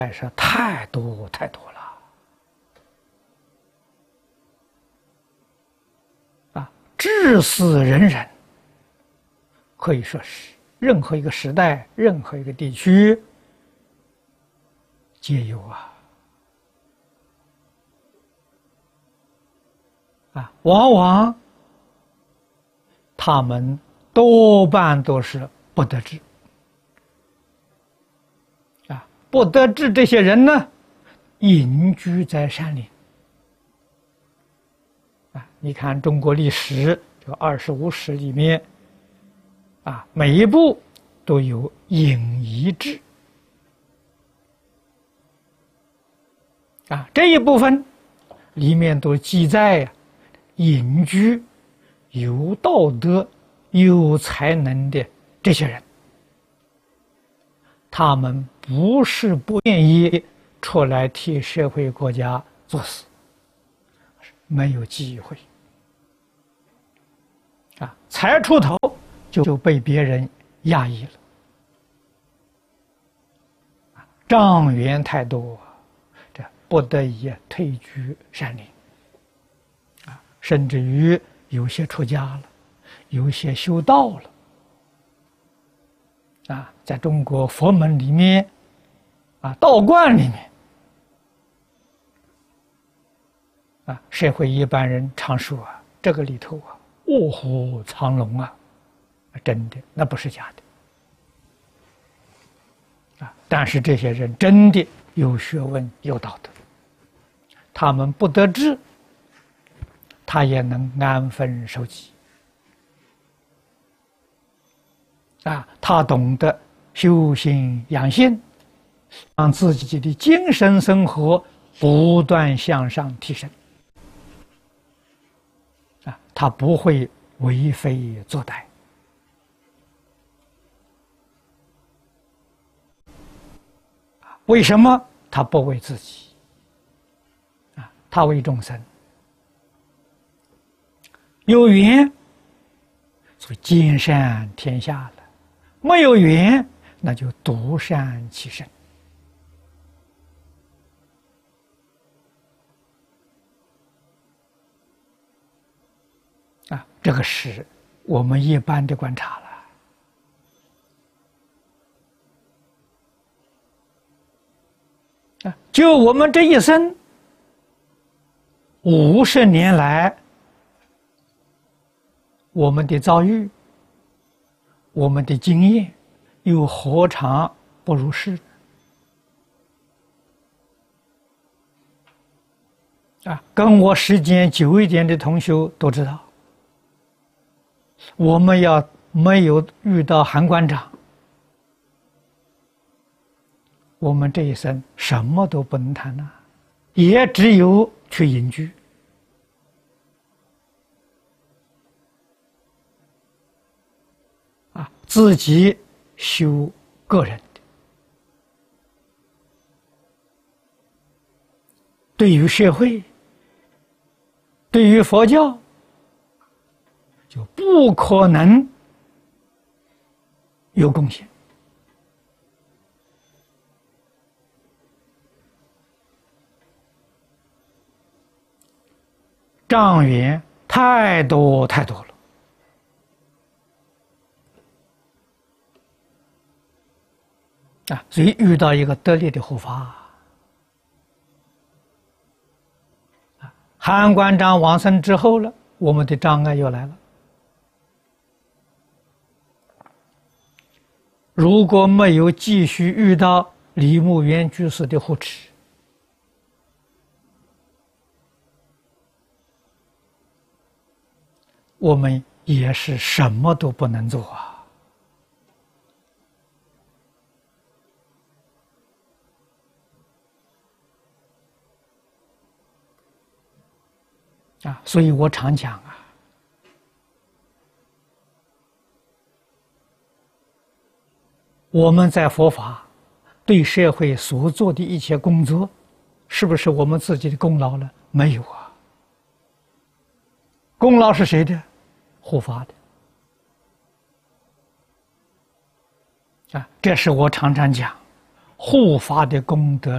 是太多太多了啊！至死人人，可以说是任何一个时代、任何一个地区皆有往往他们多半都是不得志不得志这些人呢，隐居在山林你看中国历史这25史里面每一部都有隐逸志这一部分里面都记载隐居有道德有才能的这些人，他们不是不愿意出来替社会国家做事，没有机会才出头就被别人压抑了障缘太多，这不得已退居山林甚至于有些出家了，有些修道了在中国佛门里面道观里面社会一般人常说这个里头卧虎藏龙真的那不是假的但是这些人真的有学问有道德，他们不得志他也能安分守己他懂得修心养性，让自己的精神生活不断向上提升他不会为非作歹为什么他不为自己他为众生有缘所以兼善天下了，没有缘那就独善其身这个是我们一般的观察了就我们这一生50年来我们的遭遇我们的经验又何尝不如是跟我时间久一点的同学都知道，我们要没有遇到韩馆长，我们这一生什么都不能谈也只有去隐居自己修个人的，对于社会对于佛教就不可能有贡献障缘太多太多了所以遇到一个得力的护法韩馆长往生之后了，我们的障碍又来了。如果没有继续遇到李牧原居士的护持，我们也是什么都不能做所以我常讲我们在佛法对社会所做的一切工作，是不是我们自己的功劳呢？没有功劳是谁的？护法的这是我常常讲护法的功德